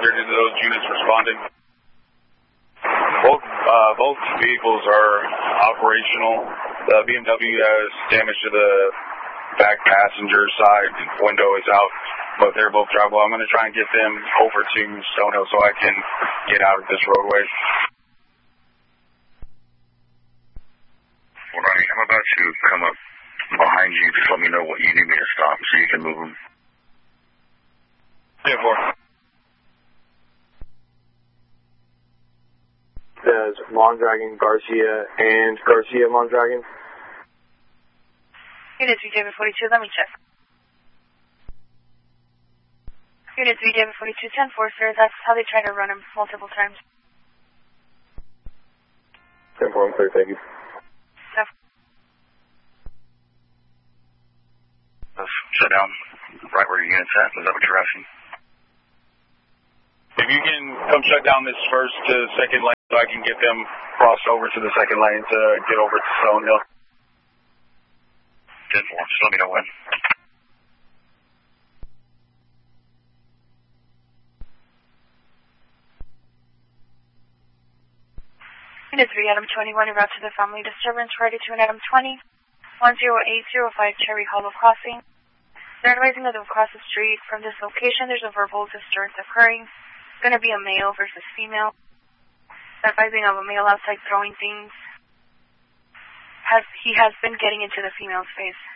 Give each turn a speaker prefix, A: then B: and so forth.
A: to those units responding. Both vehicles are operational. The BMW has damage to the back passenger side. Window is out, but they're both drivable. I'm going to try and get them over to Stonehill so I can get out of this roadway.
B: Well, Ronnie, I'm about to come up behind you. Just let me know what you need me to stop so you can move them.
A: Yeah, 4.
C: There's Mondragon, Garcia, and Garcia, Mondragon.
D: Unit 3JB42, let me check. Unit 3JB42, 10-4, sir. That's how they try to run them multiple times.
C: 10-4, I'm clear, thank you.
B: Shut down right where your unit's at. Is that what you're asking?
A: If you can come shut down this first to second lane so I can get them crossed over to the second lane to get over to Stonehill.
B: 10-4, just let me know when.
D: Unit 3, Adam 21, en route to the family disturbance, ready to an Adam 20, 10805 Cherry Hollow Crossing. They're advising that they'll cross the street. From this location, there's a verbal disturbance occurring. It's going to be a male versus female. Advising of a male outside throwing things. He has been getting into the female's face.